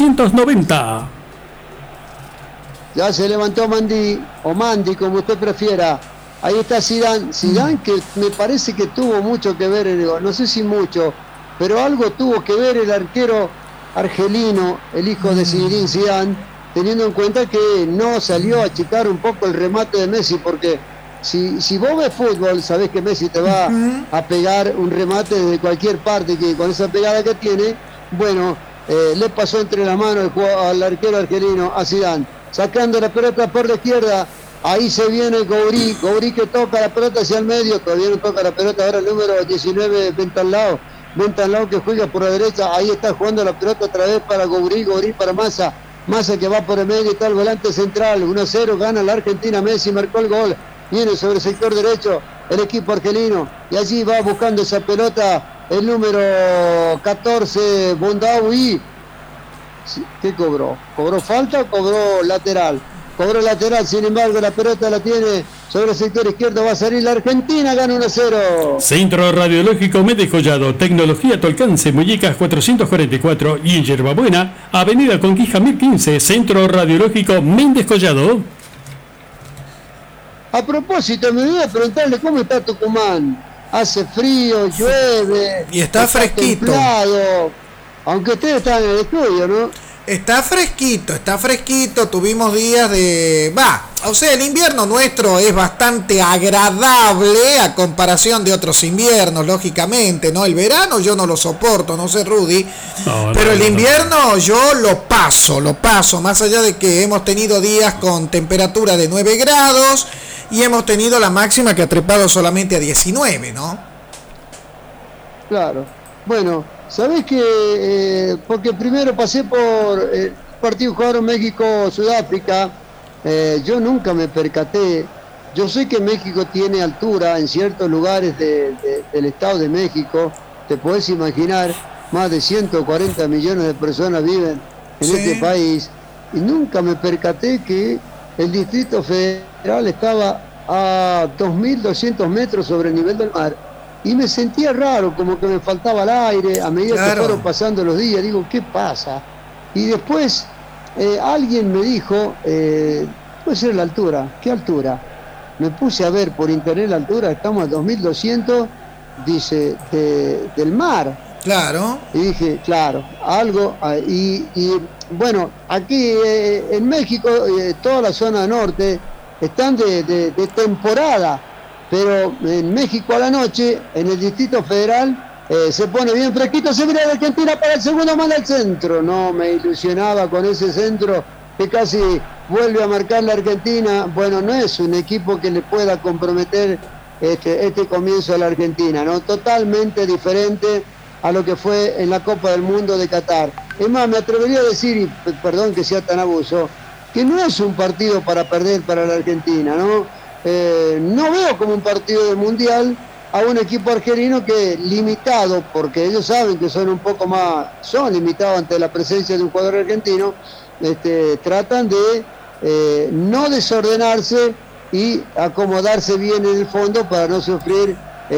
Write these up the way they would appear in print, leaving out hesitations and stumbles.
490. Ya se levantó Mandi, o Mandi, como usted prefiera. Ahí está Zidane. Zidane, que me parece que tuvo mucho que ver, no sé si mucho, pero algo tuvo que ver el arquero argelino, el hijo de Zinedine Zidane, teniendo en cuenta que no salió a achicar un poco el remate de Messi, porque si vos ves fútbol, sabés que Messi te va a pegar un remate desde cualquier parte, que con esa pegada que tiene, bueno, le pasó entre las manos al arquero argelino, a Zidane, sacando la pelota por la izquierda. Ahí se viene Goury que toca la pelota hacia el medio, todavía no toca la pelota, ahora el número 19, Bentalao que juega por la derecha, ahí está jugando la pelota otra vez para Goury para Massa que va por el medio, está el volante central, 1-0, gana la Argentina, Messi marcó el gol, viene sobre el sector derecho el equipo argelino, y allí va buscando esa pelota el número 14, Bondaoui. ¿Qué cobró? ¿Cobró falta o cobró lateral? Cobró lateral, sin embargo la pelota la tiene sobre el sector izquierdo, va a salir la Argentina, gana 1-0. Centro Radiológico Méndez Collado, tecnología a tu alcance, Muñecas 444 y en Yerbabuena, Avenida Conquija 1015, Centro Radiológico Méndez Collado. A propósito, me voy a preguntarle cómo está Tucumán. Hace frío, llueve y está fresquito. Templado, aunque ustedes están en el estudio, ¿no? Está fresquito, tuvimos días de... el invierno nuestro es bastante agradable a comparación de otros inviernos, lógicamente, ¿no? El verano yo no lo soporto, no sé, Rudy, pero el invierno yo lo paso, más allá de que hemos tenido días con temperatura de 9 grados y hemos tenido la máxima que ha trepado solamente a 19, ¿no? Claro, bueno... ¿Sabés que porque primero pasé por el partido jugaron México-Sudáfrica, yo nunca me percaté, yo sé que México tiene altura en ciertos lugares del Estado de México, te podés imaginar, más de 140 millones de personas viven en este país, y nunca me percaté que el Distrito Federal estaba a 2.200 metros sobre el nivel del mar. Y me sentía raro, como que me faltaba el aire, a medida que fueron pasando los días, digo, ¿qué pasa? Y después alguien me dijo, puede ser la altura, ¿qué altura? Me puse a ver por internet la altura, estamos a 2.200, dice, del mar. Claro. Y dije, claro, algo, y bueno, aquí en México, toda la zona norte, están de temporada. Pero en México a la noche, en el Distrito Federal, se pone bien fresquito, se viene de Argentina para el segundo, manda al centro. No me ilusionaba con ese centro que casi vuelve a marcar la Argentina. Bueno, no es un equipo que le pueda comprometer este comienzo de la Argentina, ¿no? Totalmente diferente a lo que fue en la Copa del Mundo de Qatar. Es más, me atrevería a decir, y perdón que sea tan abuso, que no es un partido para perder para la Argentina, ¿no? No veo como un partido de mundial a un equipo argelino que limitado, porque ellos saben que son un poco más, son limitados ante la presencia de un jugador argentino, tratan de no desordenarse y acomodarse bien en el fondo para no sufrir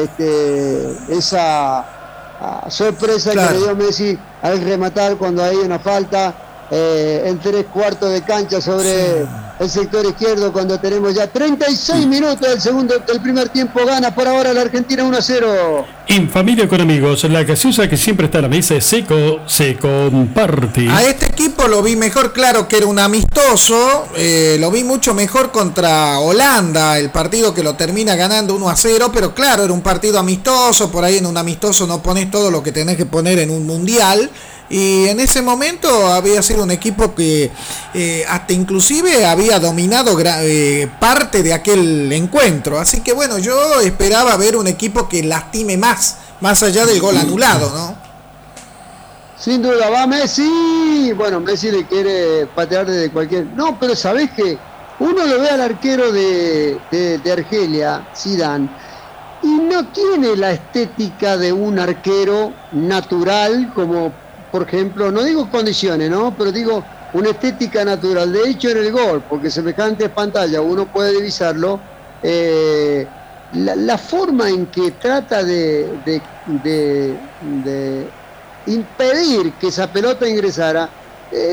esa sorpresa que le dio Messi al rematar cuando hay una falta en 3/4 de cancha sobre el sector izquierdo, cuando tenemos ya 36 minutos del primer tiempo. Gana por ahora la Argentina 1-0. En familia con amigos, la gaseosa que siempre está a la mesa es Seco, se comparte. A este equipo lo vi mejor, claro que era un amistoso, lo vi mucho mejor contra Holanda, el partido que lo termina ganando 1-0, pero claro, era un partido amistoso, por ahí en un amistoso no pones todo lo que tenés que poner en un mundial. Y en ese momento había sido un equipo que hasta inclusive había dominado parte de aquel encuentro. Así que bueno, yo esperaba ver un equipo que lastime más allá del gol anulado, ¿no? Sin duda, va Messi. Bueno, Messi le quiere patear desde cualquier... No, pero ¿sabés qué? Uno lo ve al arquero de Argelia, Zidane, y no tiene la estética de un arquero natural como... Por ejemplo, no digo condiciones, ¿no? Pero digo una estética natural. De hecho, en el gol, porque semejante pantalla uno puede divisarlo, la forma en que trata de impedir que esa pelota ingresara